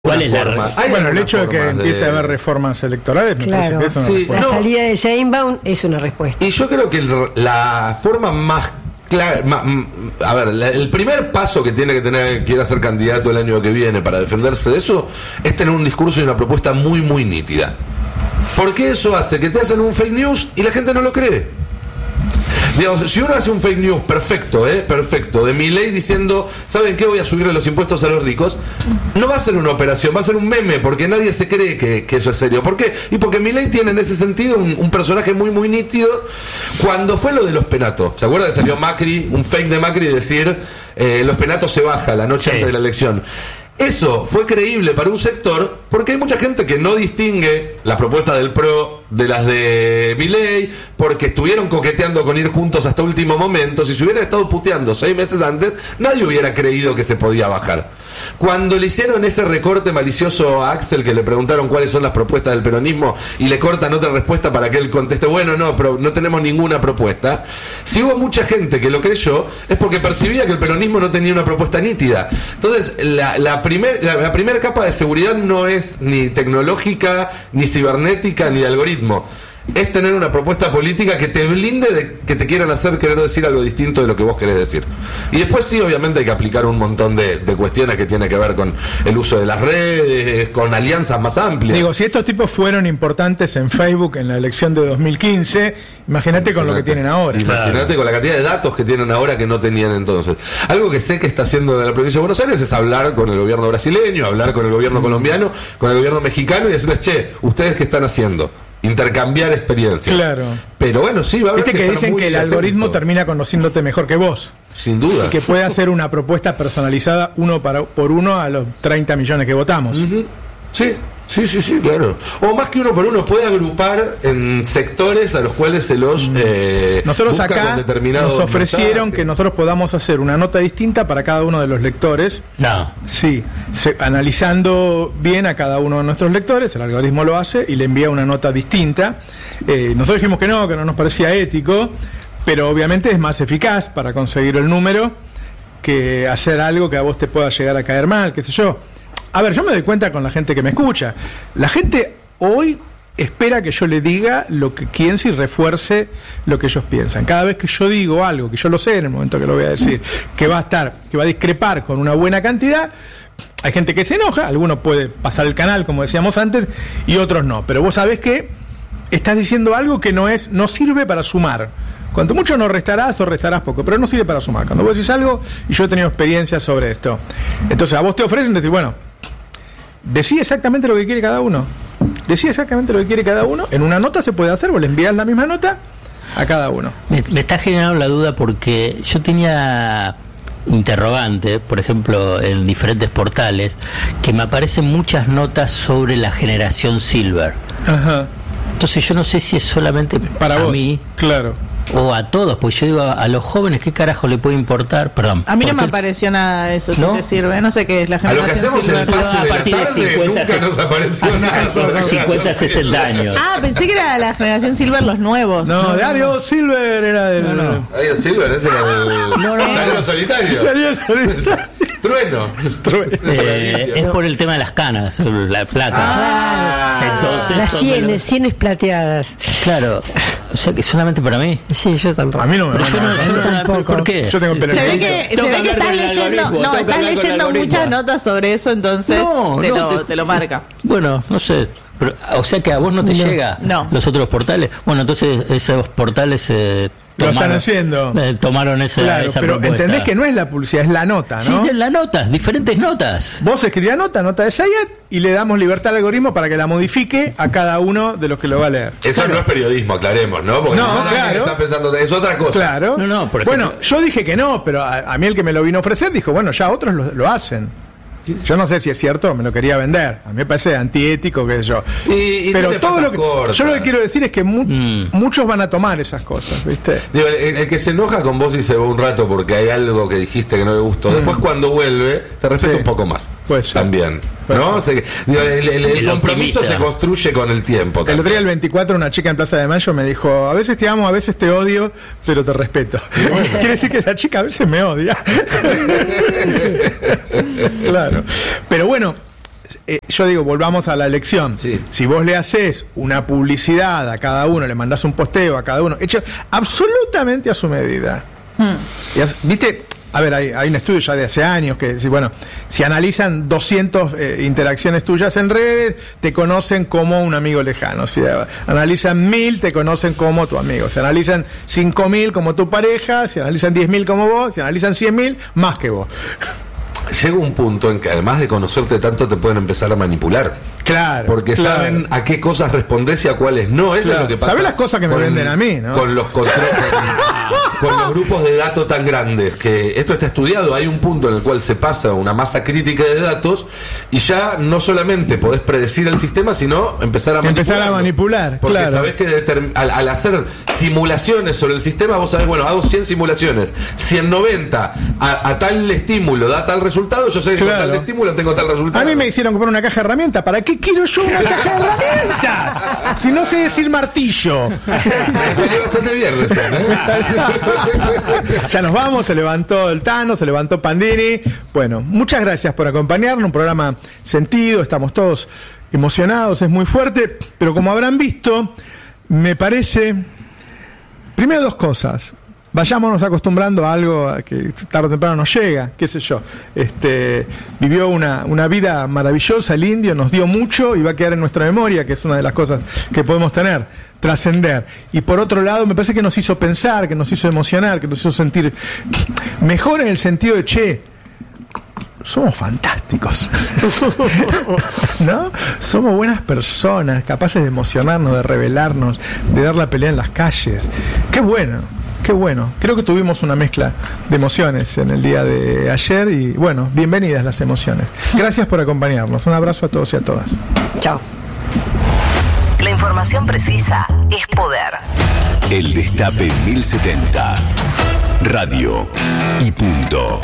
¿Cuál es la forma. Bueno, el hecho de que empiece a haber reformas electorales, me parece que es una respuesta. La salida de Sheinbaum es una respuesta. Y yo creo que la forma más clara, a ver, el primer paso que tiene que tener quien quiera ser candidato el año que viene para defenderse de eso es tener un discurso y una propuesta muy, muy nítida. Porque eso hace que te hacen un fake news y la gente no lo cree. Digamos, si uno hace un fake news perfecto, de Milei diciendo, ¿saben qué? Voy a subirle los impuestos a los ricos, no va a ser una operación, va a ser un meme, porque nadie se cree que eso es serio. ¿Por qué? Y porque Milei tiene en ese sentido un personaje muy, muy nítido. Cuando fue lo de los penatos, ¿se acuerdan que salió Macri, un fake de Macri, decir, los penatos se baja la noche antes de la elección? Eso fue creíble para un sector porque hay mucha gente que no distingue las propuestas del PRO de las de Milei, porque estuvieron coqueteando con ir juntos hasta último momento. Si se hubieran estado puteando 6 meses antes, nadie hubiera creído que se podía bajar. Cuando le hicieron ese recorte malicioso a Axel, que le preguntaron cuáles son las propuestas del peronismo y le cortan otra respuesta para que él conteste, bueno, no, pero no tenemos ninguna propuesta. Si hubo mucha gente que lo creyó, es porque percibía que el peronismo no tenía una propuesta nítida. Entonces, la primera capa de seguridad no es ni tecnológica, ni cibernética, ni de algoritmo. Es tener una propuesta política que te blinde de que te quieran hacer querer decir algo distinto de lo que vos querés decir. Y después sí, obviamente hay que aplicar un montón de cuestiones que tiene que ver con el uso de las redes, con alianzas más amplias. Digo, si estos tipos fueron importantes en Facebook en la elección de 2015, imagínate con lo que tienen ahora. Imagínate con la cantidad de datos que tienen ahora que no tenían entonces. Algo que sé que está haciendo de la provincia de Buenos Aires es hablar con el gobierno brasileño, hablar con el gobierno colombiano, con el gobierno mexicano y decirles, che, ¿ustedes qué están haciendo? Intercambiar experiencias. Claro. Pero bueno, sí, va a haber que dicen que el algoritmo termina conociéndote mejor que vos. Sin duda. Y que puede hacer una propuesta personalizada por uno a los 30 millones que votamos. Uh-huh. Sí, claro. O más que uno por uno, puede agrupar en sectores a los cuales se los nosotros acá nos ofrecieron mensaje. Que nosotros podamos hacer una nota distinta para cada uno de los lectores. No. Sí, analizando bien a cada uno de nuestros lectores, el algoritmo lo hace y le envía una nota distinta. Nosotros dijimos que no nos parecía ético, pero obviamente es más eficaz para conseguir el número que hacer algo que a vos te pueda llegar a caer mal, qué sé yo. A ver, yo me doy cuenta con la gente que me escucha. La gente hoy espera que yo le diga lo que piense y refuerce lo que ellos piensan. Cada vez que yo digo algo, que yo lo sé en el momento que lo voy a decir, que va a discrepar con una buena cantidad, hay gente que se enoja, algunos puede pasar el canal, como decíamos antes, y otros no. Pero vos sabés que estás diciendo algo que no sirve para sumar. Cuanto mucho no restarás o restarás poco, pero no sirve para sumar. Cuando vos decís algo, y yo he tenido experiencia sobre esto, entonces a vos te ofrecen decir, bueno, decí exactamente lo que quiere cada uno. Decí exactamente lo que quiere cada uno. En una nota se puede hacer, vos le envías la misma nota a cada uno. Me está generando la duda porque yo tenía interrogante, por ejemplo, en diferentes portales, que me aparecen muchas notas sobre la generación Silver. Ajá. Entonces yo no sé si es solamente para vos, mí, claro, o a todos, pues yo digo, a los jóvenes, ¿qué carajo le puede importar? Perdón. A mí no me apareció nada de eso, ¿no? Si te sirve. No sé qué es la generación. A lo que hacemos en el pase de la tarde, nunca nos apareció nada. 50, 60 años. Ah, pensé que era la generación Silver, los nuevos. No, de Adiós Silver era del... No. Adiós Silver, ese era del... Salió solitario. Trueno. Es por el tema de las canas, la plata. Entonces, las sienes plateadas. Claro, o sea que solamente para mí. Sí, yo tampoco. A mí no me tampoco. ¿Por qué? Yo tengo pelo. Se ve que estás leyendo muchas notas sobre eso, entonces te lo marca. Bueno, no sé. Pero, o sea que a vos no te llega los otros portales. Bueno, entonces esos portales lo están haciendo. Tomaron esa pero propuesta. Entendés que no es la publicidad, es la nota, ¿no? Sí, es la nota, diferentes notas. Vos escribís nota de Sayat y le damos libertad al algoritmo para que la modifique a cada uno de los que lo va a leer. Eso no es periodismo, aclaremos, ¿no? Porque claro. Está pensando, es otra cosa. Claro. Bueno, yo dije que no, pero a mí el que me lo vino a ofrecer dijo, bueno, ya otros lo hacen. Yo no sé si es cierto, me lo quería vender. A mí me parece antiético, qué sé yo. Pero todo lo que yo lo que quiero decir es que muchos van a tomar esas cosas, ¿viste? Digo, el que se enoja con vos y se va un rato porque hay algo que dijiste que no le gustó, después cuando vuelve te respeta un poco más. Pues también, ¿no? O sea, el compromiso se construye con el tiempo. El otro día, el 24, una chica en Plaza de Mayo me dijo, a veces te amo, a veces te odio, pero te respeto. Quiere decir que esa chica a veces me odia. Claro. Pero bueno, yo digo, volvamos a la elección. Sí. Si vos le haces una publicidad a cada uno, le mandás un posteo a cada uno, hecho absolutamente a su medida. ¿Viste? A ver, hay un estudio ya de hace años que dice, bueno, si analizan 200 interacciones tuyas en redes, te conocen como un amigo lejano. Si analizan 1000, te conocen como tu amigo. Si analizan 5000 como tu pareja, si analizan 10.000 como vos, si analizan 100.000, más que vos. Llega un punto en que además de conocerte tanto te pueden empezar a manipular. Claro. Porque saben a qué cosas respondés y a cuáles no. Eso es lo que pasa. ¿Sabés las cosas que me venden a mí, no? Con los con los grupos de datos tan grandes, que esto está estudiado, hay un punto en el cual se pasa una masa crítica de datos y ya no solamente podés predecir el sistema, sino empezar a manipular. Porque claro. sabés que al hacer simulaciones sobre el sistema, vos sabés, bueno, hago 100 simulaciones, 190 a tal estímulo da tal resultado, yo sé que con tal estímulo tengo tal resultado. A mí me hicieron comprar una caja de herramientas. ¿Para qué quiero yo una caja de herramientas? Si no sé decir martillo. Me salió bastante bien recién, ¿eh? Ya nos vamos, se levantó el Tano, se levantó Pandini. Bueno, muchas gracias por acompañarnos, un programa sentido, estamos todos emocionados, es muy fuerte, pero como habrán visto, me parece, primero dos cosas. Vayámonos acostumbrando a algo que tarde o temprano nos llega, qué sé yo. Vivió una vida maravillosa, el indio, nos dio mucho y va a quedar en nuestra memoria, que es una de las cosas que podemos tener, trascender. Y por otro lado, me parece que nos hizo pensar, que nos hizo emocionar, que nos hizo sentir mejor en el sentido de, somos fantásticos, ¿no? Somos buenas personas, capaces de emocionarnos, de rebelarnos, de dar la pelea en las calles. ¡Qué bueno! Qué bueno, creo que tuvimos una mezcla de emociones en el día de ayer y bueno, bienvenidas las emociones. Gracias por acompañarnos, un abrazo a todos y a todas. Chao. La información precisa es poder. El Destape 1070. Radio y punto.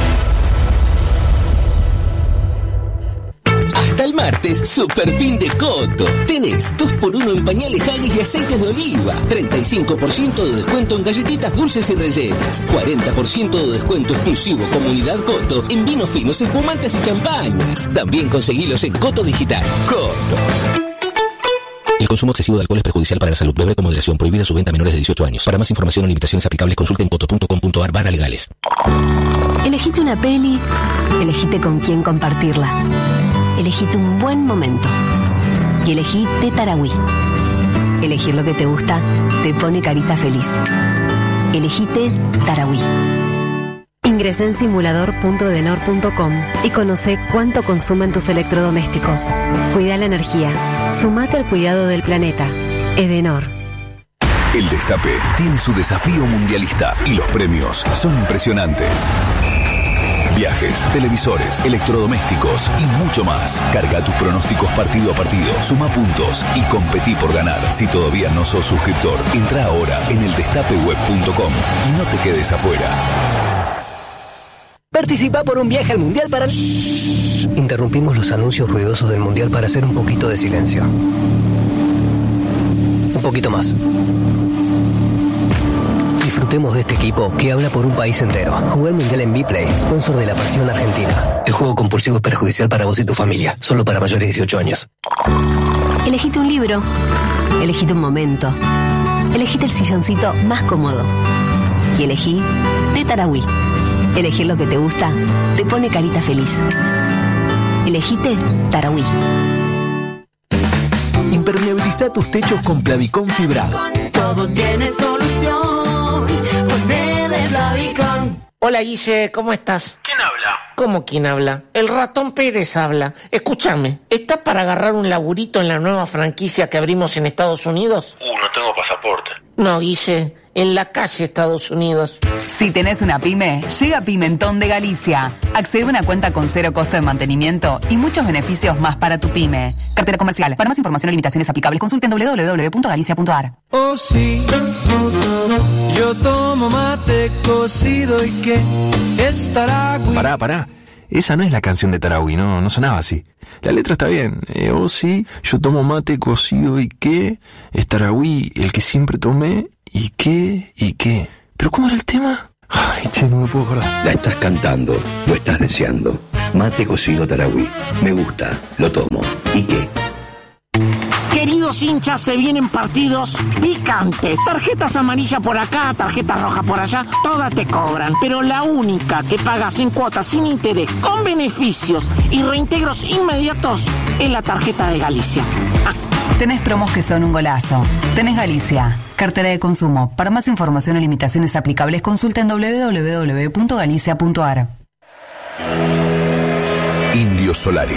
Hasta el martes, super fin de Coto. Tenés 2x1 en pañales Haggis y aceites de oliva. 35% de descuento en galletitas dulces y rellenas. 40% de descuento exclusivo Comunidad Coto en vinos finos, espumantes y champañas. También conseguilos en Coto Digital. Coto. El consumo excesivo de alcohol es perjudicial para la salud. Beber con moderación. Prohibida su venta a menores de 18 años. Para más información o limitaciones aplicables, consulten coto.com.ar/legales. Elegite una peli, elegite con quién compartirla. Elegite un buen momento. Y elegí Tarahui. Elegir lo que te gusta te pone carita feliz. Elegite Tarahui. Ingresa en simulador.edenor.com y conoce cuánto consumen tus electrodomésticos. Cuida la energía. Sumate al cuidado del planeta. Edenor. El Destape tiene su desafío mundialista y los premios son impresionantes. Viajes, televisores, electrodomésticos y mucho más. Carga tus pronósticos partido a partido, suma puntos y competí por ganar. Si todavía no sos suscriptor, entra ahora en eldestapeweb.com y no te quedes afuera. Participa por un viaje al Mundial para... Interrumpimos los anuncios ruidosos del Mundial para hacer un poquito de silencio. Un poquito más. Disfrutemos de este equipo que habla por un país entero. Jugar Mundial en Bplay, sponsor de la Pasión Argentina. El juego compulsivo es perjudicial para vos y tu familia. Solo para mayores de 18 años. Elegite un libro. Elegite un momento. Elegite el silloncito más cómodo. Y elegí Tarahui. Elegir lo que te gusta te pone carita feliz. Elegite Tarahui. Impermeabiliza tus techos con Plavicón fibrado. Todo tiene solución. Ponele Plavicón. Hola Guille, ¿cómo estás? ¿Quién habla? ¿Cómo quién habla? El ratón Pérez habla. Escúchame, ¿estás para agarrar un laburito en la nueva franquicia que abrimos en Estados Unidos? No tengo pasaporte. No, Guille, en la calle Estados Unidos. Si tenés una pyme, llega Pimentón de Galicia. Accede a una cuenta con 0 costo de mantenimiento y muchos beneficios más para tu pyme. Cartera comercial. Para más información o limitaciones aplicables, consulten www.galicia.ar. Oh sí, yo tomo mate cocido y que es Tarahui. Pará. Esa no es la canción de Tarahui, no sonaba así. La letra está bien. Oh sí, yo tomo mate cocido y que es Tarahui, el que siempre tomé y qué. ¿Pero cómo era el tema? Ay, che, no me puedo acordar. La estás cantando, lo estás deseando. Mate cocido Tarahui. Me gusta, lo tomo. ¿Y qué? Queridos hinchas, se vienen partidos picantes. Tarjetas amarillas por acá, tarjetas rojas por allá, todas te cobran. Pero la única que pagas en cuotas sin interés, con beneficios y reintegros inmediatos, es la tarjeta de Galicia. Tenés promos que son un golazo. Tenés Galicia, cartera de consumo. Para más información o limitaciones aplicables, consulta en www.galicia.ar. Indio Solari.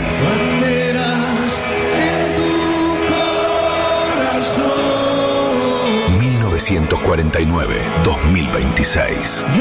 1949-2026.